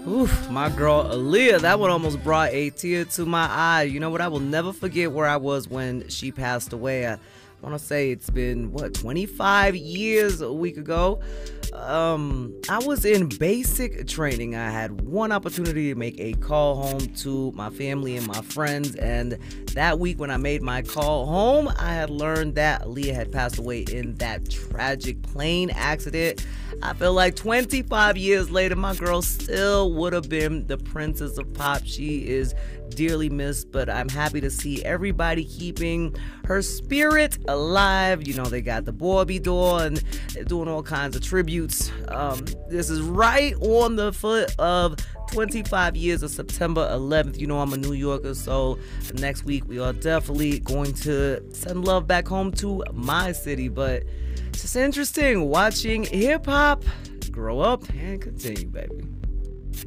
Oof, my girl Aaliyah, that one almost brought a tear to my eye. You know what? I will never forget where I was when she passed away. I want to say it's been, 25 years a week ago. I was in basic training. I had one opportunity to make a call home to my family and my friends. And that week when I made my call home, I had learned that Aaliyah had passed away in that tragic plane accident. I feel like 25 years later, my girl still would have been the princess of pop. She is dearly missed, but I'm happy to see everybody keeping her spirit alive. You know, they got the Barbie doll and they're doing all kinds of tributes. This is right on the foot of 25 years of September 11th. You know, I'm a New Yorker, so next week we are definitely going to send love back home to my city. But it's just interesting watching hip hop grow up and continue, baby.